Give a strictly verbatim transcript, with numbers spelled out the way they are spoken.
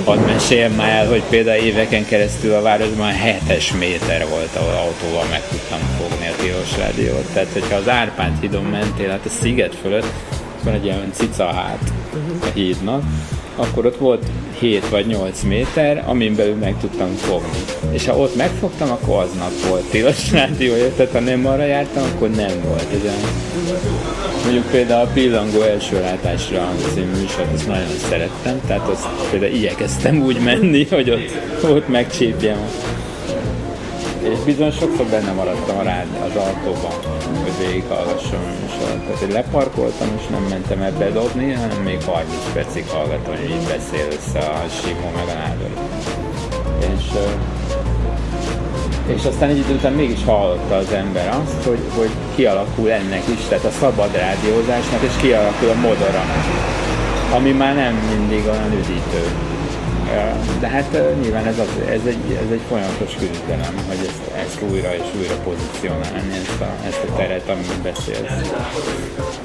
Hadd meséljem már el, hogy például éveken keresztül a városban hetes méter volt, ahol autóval meg tudtam fogni a tilos rádiót. Tehát, hogyha az Árpád hídon mentél, hát a sziget fölött van egy ilyen cicahát a hídnak, akkor ott volt hét vagy nyolc méter, amin belül meg tudtam fogni. És ha ott megfogtam, akkor aznap volt tilos rádiója, tehát ha nem arra jártam, akkor nem volt. Ez mondjuk például a Pillangó első látásra című műsort, azt nagyon szerettem, tehát azt például igyekeztem úgy menni, hogy ott, ott megcsípjem. És bizony sokszor benne maradtam a rád, az autóban, hogy végighallgassam a műsort. Tehát, hogy leparkoltam, és nem mentem el bedobni, hanem még harminc percig hallgatom, hogy így beszél össze a Simó meg a Nádor. És, és aztán egy idő után mégis hallotta az ember azt, hogy, hogy kialakul ennek is, tehát a szabad rádiózásnak, és kialakul a moderanak, ami már nem mindig olyan üdítő. De hát nyilván ez, az, ez, egy, ez egy folyamatos küzdelem, hogy ezt, ezt újra és újra pozícionálni, ezt a, ezt a teret, amiről beszélsz.